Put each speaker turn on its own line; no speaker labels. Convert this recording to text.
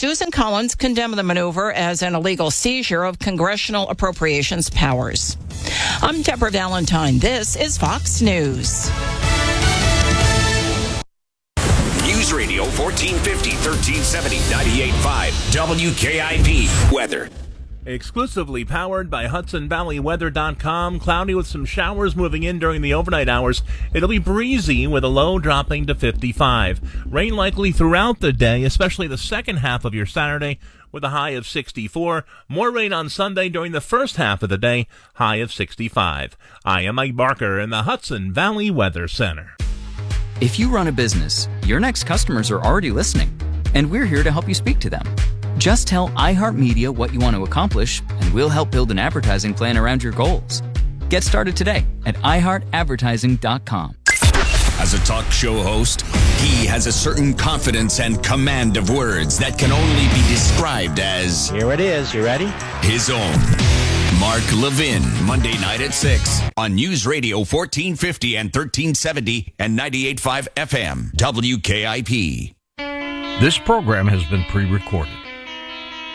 Susan Collins condemned the maneuver as an illegal seizure of congressional appropriations powers. I'm Deborah Valentine. This is Fox News.
News Radio 1450, 1370, 98.5, WKIP. Weather.
Exclusively powered by HudsonValleyWeather.com. Cloudy with some showers moving in during the overnight hours. It'll be breezy with a low dropping to 55. Rain likely throughout the day, especially the second half of your Saturday, with a high of 64. More rain on Sunday during the first half of the day, high of 65. I am Mike Barker in the Hudson Valley Weather Center.
If you run a business, your next customers are already listening, and we're here to help you speak to them. Just tell iHeartMedia what you want to accomplish, and we'll help build an advertising plan around your goals. Get started today at iHeartAdvertising.com.
As a talk show host, he has a certain confidence and command of words that can only be described as...
Here it is. You ready?
...his own. Mark Levin, Monday night at 6 on News Radio 1450 and 1370 and 98.5 FM, WKIP.
This program has been pre-recorded.